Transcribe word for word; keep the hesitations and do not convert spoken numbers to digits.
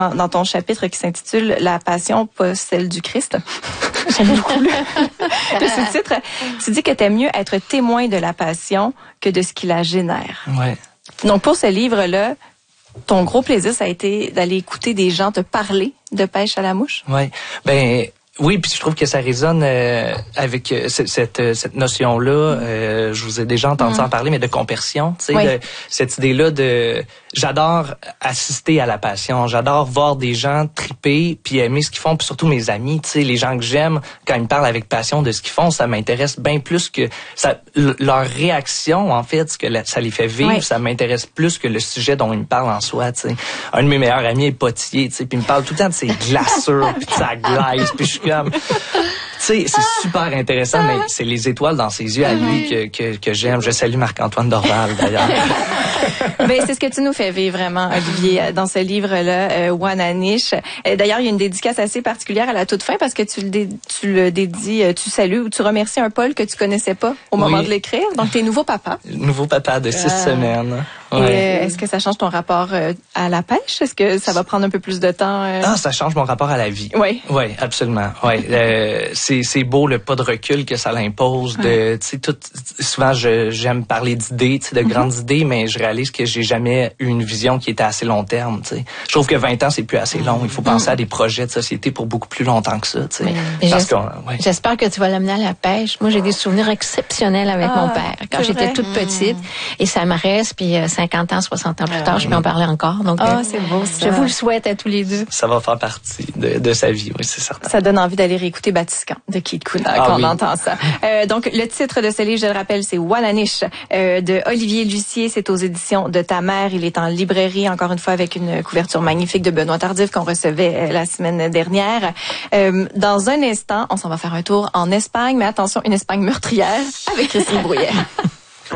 dans ton chapitre qui s'intitule « La passion, pas celle du Christ ». J'aime beaucoup le, le sous-titre. Tu dis que t'aimes mieux être témoin de la passion que de ce qui la génère. Ouais. Donc, pour ce livre-là, ton gros plaisir, ça a été d'aller écouter des gens te parler de pêche à la mouche? Ouais. Ben, oui, puis je trouve que ça résonne euh, avec euh, cette, cette, cette notion-là. Euh, je vous ai déjà entendu mm. en parler, mais de compersion. Tu sais, oui. de, cette idée-là de... J'adore assister à la passion. J'adore voir des gens triper puis aimer ce qu'ils font, puis surtout mes amis, tu sais, les gens que j'aime, quand ils me parlent avec passion de ce qu'ils font, ça m'intéresse bien plus que ça, leur réaction, en fait, ce que la, ça les fait vivre, oui. ça m'intéresse plus que le sujet dont ils me parlent en soi, tu sais. Un de mes meilleurs amis est potier, tu sais, puis il me parle tout le temps de ses glaçures puis de sa glace, puis je suis comme... Tu sais, c'est super intéressant, mais c'est les étoiles dans ses yeux à lui que, que, que j'aime. Je salue Marc-Antoine Dorval, d'ailleurs. Ben, c'est ce que tu nous fais vivre vraiment, Olivier, dans ce livre-là, euh, Wananiche. Euh, d'ailleurs, il y a une dédicace assez particulière à la toute fin parce que tu le, dé, tu le dédies, tu salues ou tu remercies un Paul que tu connaissais pas au moment oui. de l'écrire. Donc, t'es nouveau papa. Nouveau papa de six euh, semaines. Ouais. Et euh, est-ce que ça change ton rapport euh, à la pêche? Est-ce que ça va prendre un peu plus de temps? Euh... Ah, ça change mon rapport à la vie. Oui. Oui, absolument. Ouais. euh, c'est, c'est beau le pas de recul que ça l'impose. De, tu sais, tout. Souvent, je, j'aime parler d'idées, tu sais, de mm-hmm. grandes idées, mais je réalise que j'ai jamais eu une vision qui était assez long terme. Tu sais, je trouve que vingt ans c'est plus assez long. Il faut penser mm-hmm. à des projets de société pour beaucoup plus longtemps que ça. Tu sais. Oui. Parce que, ouais. J'espère que tu vas l'amener à la pêche. Moi, j'ai des souvenirs exceptionnels avec ah, mon père quand j'étais vrai? toute petite, mm. et ça me reste. Puis euh, cinquante ans, soixante ans plus tard, je peux en parler encore. Donc, ah, euh, c'est beau, ça. Je vous le souhaite à tous les deux. Ça va faire partie de, de sa vie, oui, c'est certain. Ça donne envie d'aller réécouter Batiscan de Keith Kuna ah, quand oui. on entend ça. Euh, donc, le titre de ce livre, je le rappelle, c'est Wananiche euh, de Olivier Lucier. C'est aux éditions de Ta Mère. Il est en librairie, encore une fois, avec une couverture magnifique de Benoît Tardif qu'on recevait euh, la semaine dernière. Euh, dans un instant, on s'en va faire un tour en Espagne, mais attention, une Espagne meurtrière avec Christine Brouillère.